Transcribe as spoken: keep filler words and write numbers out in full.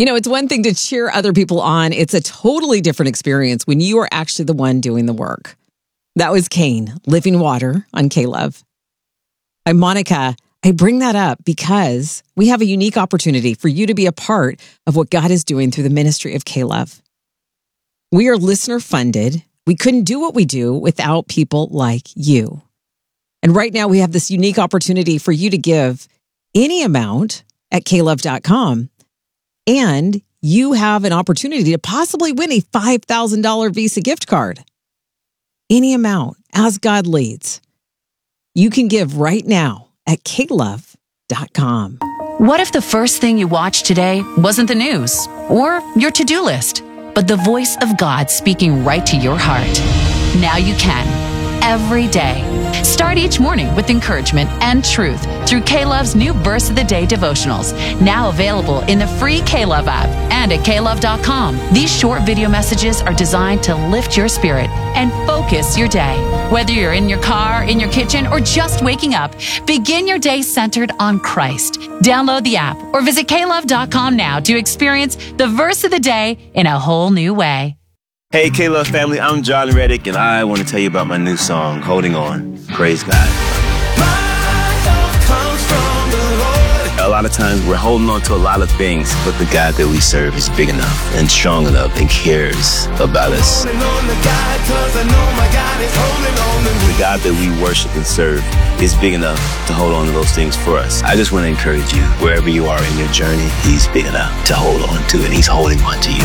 You know, it's one thing to cheer other people on. It's a totally different experience when you are actually the one doing the work. That was Cain, Living Water on K-Love. I'm Monica. I bring that up because we have a unique opportunity for you to be a part of what God is doing through the ministry of K-Love. We are listener funded. We couldn't do what we do without people like you. And right now we have this unique opportunity for you to give any amount at K love dot com. And you have an opportunity to possibly win a five thousand dollars Visa gift card. Any amount, as God leads. You can give right now at K love dot com. What if the first thing you watched today wasn't the news or your to-do list, but the voice of God speaking right to your heart? Now you can, every day. Start each morning with encouragement and truth through K-Love's new Verse of the Day devotionals, now available in the free K-Love app and at K love dot com. These short video messages are designed to lift your spirit and focus your day. Whether you're in your car, in your kitchen, or just waking up, begin your day centered on Christ. Download the app or visit K love dot com now to experience the Verse of the Day in a whole new way. Hey, K-Love family, I'm John Reddick, and I want to tell you about my new song, Holding On. Praise God. A lot of times we're holding on to a lot of things, but the God that we serve is big enough and strong enough and cares about us. The God that we worship and serve is big enough to hold on to those things for us. I just want to encourage you, wherever you are in your journey, He's big enough to hold on to, and He's holding on to you.